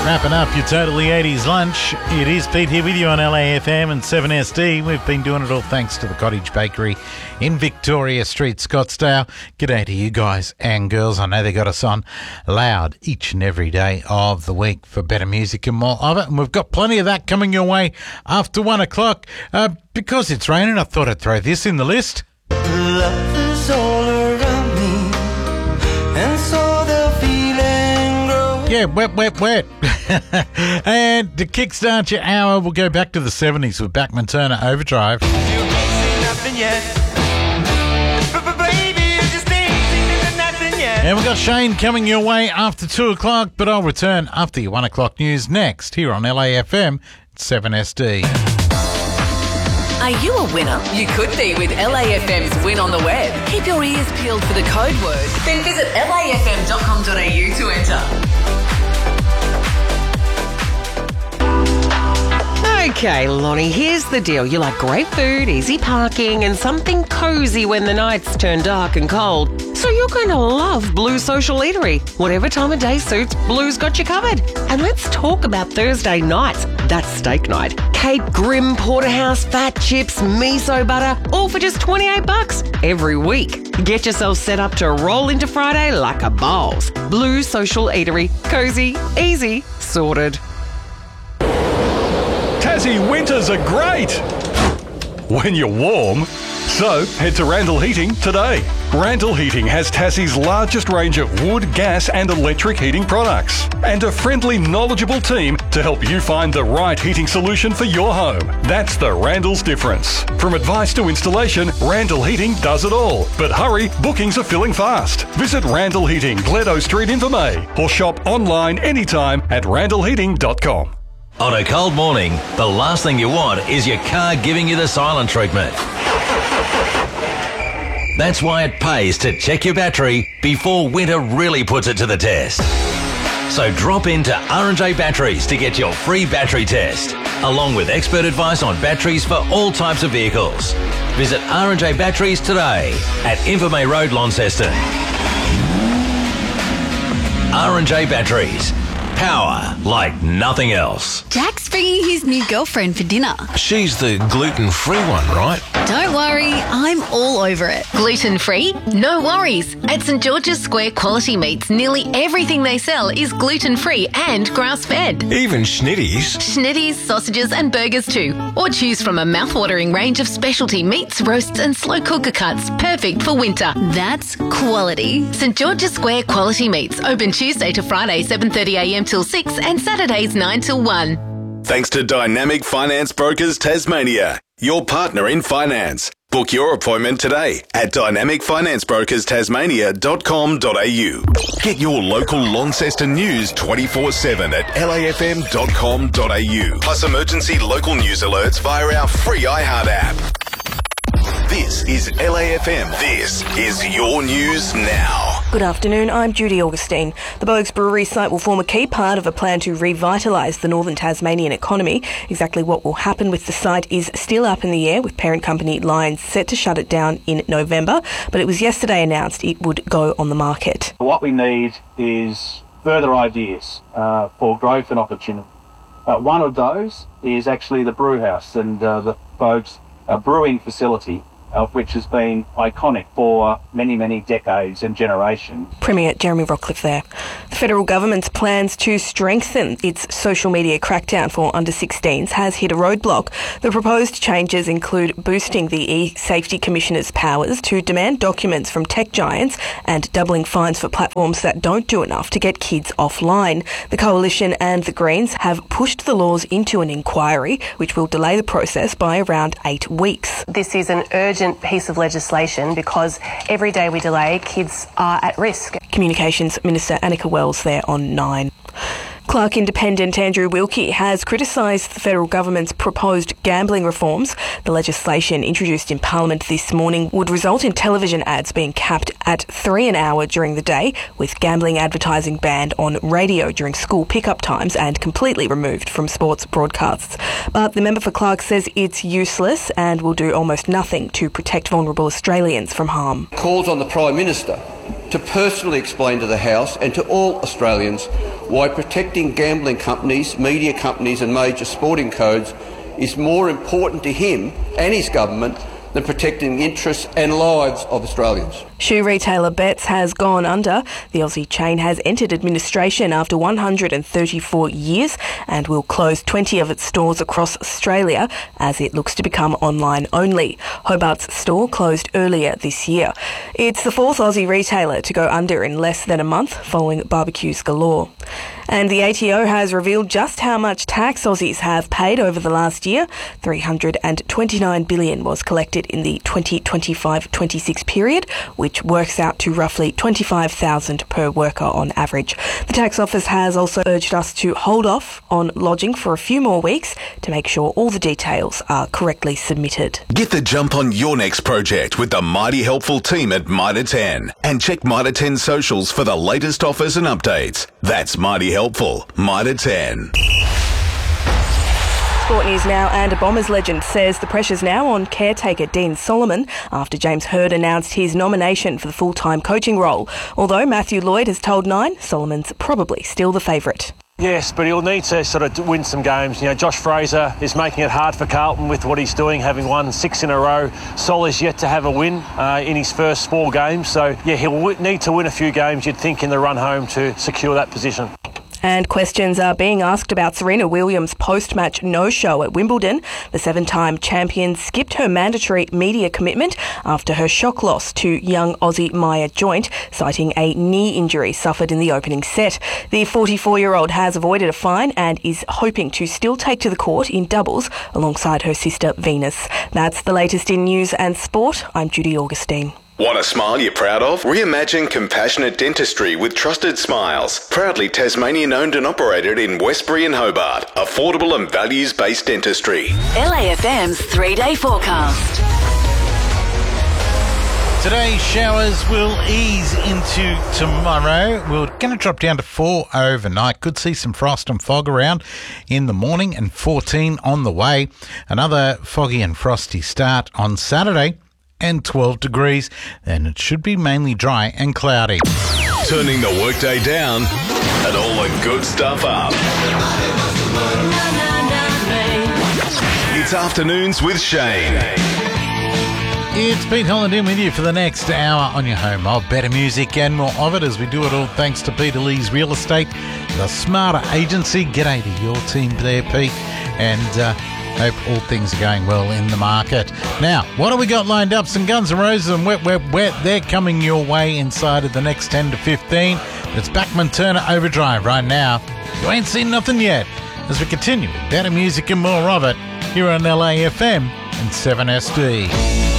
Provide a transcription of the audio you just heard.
Wrapping up your Totally 80s lunch. It is Pete here with you on LAFM and 7SD. We've been doing it all thanks to the Cottage Bakery in Victoria Street, Scottsdale. G'day to you guys and girls. I know they got us on loud each and every day of the week for better music and more of it. And we've got plenty of that coming your way after 1 o'clock. Because it's raining, I thought I'd throw this in the list. Love is all around me, and so the feeling grows. Yeah, wet. And to kickstart your hour, we'll go back to the 70s with Bachman Turner Overdrive. You ain't seen nothing yet. Baby, you just ain't seen nothing yet. And we've got Shane coming your way after 2 o'clock, but I'll return after your 1 o'clock news next here on LAFM 7SD. Are you a winner? You could be with LAFM's Win on the Web. Keep your ears peeled for the code word. Then visit lafm.com.au to enter. Okay, Lonnie, here's the deal. You like great food, easy parking, and something cosy when the nights turn dark and cold. So you're going to love Blue Social Eatery. Whatever time of day suits, Blue's got you covered. And let's talk about Thursday nights. That's steak night. Cape Grim, Porterhouse, fat chips, miso butter, all for just $28 every week. Get yourself set up to roll into Friday like a boss. Blue Social Eatery. Cozy, easy, sorted. Tassie winters are great when you're warm. So head to Randall Heating today. Randall Heating has Tassie's largest range of wood, gas and electric heating products and a friendly, knowledgeable team to help you find the right heating solution for your home. That's the Randall's difference. From advice to installation, Randall Heating does it all. But hurry, bookings are filling fast. Visit Randall Heating, Gledo Street in Vermey, or shop online anytime at randallheating.com. On a cold morning, the last thing you want is your car giving you the silent treatment. That's why it pays to check your battery before winter really puts it to the test. So drop into R&J Batteries to get your free battery test, along with expert advice on batteries for all types of vehicles. Visit R&J Batteries today at Invermay Road, Launceston. R&J Batteries. Power like nothing else. Jack's bringing his new girlfriend for dinner. She's the gluten-free one, right? Don't worry, I'm all over it. Gluten-free? No worries. At St George's Square Quality Meats, nearly everything they sell is gluten-free and grass-fed. Even schnitties? Schnitties, sausages and burgers too. Or choose from a mouth-watering range of specialty meats, roasts and slow cooker cuts, perfect for winter. That's quality. St George's Square Quality Meats, open Tuesday to Friday 7:30am till 6 and Saturdays 9 till 1. Thanks to Dynamic Finance Brokers Tasmania, your partner in finance. Book your appointment today at dynamicfinancebrokers.tasmania.com.au. Get your local Launceston news 24/7 at lafm.com.au. Plus emergency local news alerts via our free iHeart app. This is LAFM. This is your news now. Good afternoon, I'm Judy Augustine. The Bogues Brewery site will form a key part of a plan to revitalise the northern Tasmanian economy. Exactly what will happen with the site is still up in the air, with parent company Lions set to shut it down in November, but it was yesterday announced it would go on the market. What we need is further ideas for growth and opportunity. One of those is actually the brew house and the Bogues brewing facility, which has been iconic for many, many decades and generations. Premier Jeremy Rockcliffe there. The federal government's plans to strengthen its social media crackdown for under-16s has hit a roadblock. The proposed changes include boosting the e-Safety Commissioner's powers to demand documents from tech giants and doubling fines for platforms that don't do enough to get kids offline. The Coalition and the Greens have pushed the laws into an inquiry, which will delay the process by around 8 weeks. This is an urgent piece of legislation because every day we delay, kids are at risk. Communications Minister Annika Wells there on 9. Clark Independent Andrew Wilkie has criticised the federal government's proposed gambling reforms. The legislation introduced in Parliament this morning would result in television ads being capped at 3 an hour during the day, with gambling advertising banned on radio during school pickup times and completely removed from sports broadcasts. But the member for Clark says it's useless and will do almost nothing to protect vulnerable Australians from harm. Calls on the Prime Minister to personally explain to the House and to all Australians why protecting gambling companies, media companies and major sporting codes is more important to him and his government than protecting the interests and lives of Australians. Shoe retailer Betts has gone under. The Aussie chain has entered administration after 134 years and will close 20 of its stores across Australia as it looks to become online only. Hobart's store closed earlier this year. It's the fourth Aussie retailer to go under in less than a month, following barbecues galore. And the ATO has revealed just how much tax Aussies have paid over the last year. $329 billion was collected in the 2025-26 period, which works out to roughly $25,000 per worker on average. The tax office has also urged us to hold off on lodging for a few more weeks to make sure all the details are correctly submitted. Get the jump on your next project with the mighty helpful team at Mitre 10 and check Mitre 10 socials for the latest offers and updates. That's mighty helpful. Mitre 10. Sport news now, and a Bombers legend says the pressure's now on caretaker Dean Solomon after James Hird announced his nomination for the full-time coaching role. Although Matthew Lloyd has told Nine, Solomon's probably still the favourite. Yes, but he'll need to sort of win some games. You know, Josh Fraser is making it hard for Carlton with what he's doing, having won 6 in a row. Sol is yet to have a win in his first 4 games. So, yeah, he'll need to win a few games, you'd think, in the run home to secure that position. And questions are being asked about Serena Williams' post-match no-show at Wimbledon. The 7-time champion skipped her mandatory media commitment after her shock loss to young Aussie Maya Joint, citing a knee injury suffered in the opening set. The 44-year-old has avoided a fine and is hoping to still take to the court in doubles alongside her sister Venus. That's the latest in news and sport. I'm Judy Augustine. Want a smile you're proud of? Reimagine compassionate dentistry with Trusted Smiles. Proudly Tasmanian owned and operated in Westbury and Hobart. Affordable and values-based dentistry. LAFM's 3-day forecast. Today, showers will ease into tomorrow. We're going to drop down to 4 overnight. Could see some frost and fog around in the morning and 14 on the way. Another foggy and frosty start on Saturday and 12 degrees. Then it should be mainly dry and cloudy. Turning the workday down and all the good stuff up. It's Afternoons with Shane. It's Pete Holland with you for the next hour on your home of better music and more of it, as we do it all thanks to Peter Lee's Real Estate, the Smarter Agency. G'day to your team there, Pete, and hope all things are going well in the market. Now, what have we got lined up? Some Guns N' Roses and Wet, Wet, Wet. They're coming your way inside of the next 10 to 15. It's Bachman Turner Overdrive right now. You ain't seen nothing yet. As we continue with better music and more of it here on LAFM and 7SD.